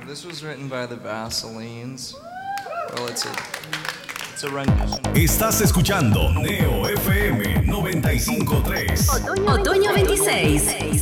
This was written by the Vaselines. Well, it's a rendition. Estás escuchando Neo FM 95.3. Otoño 26.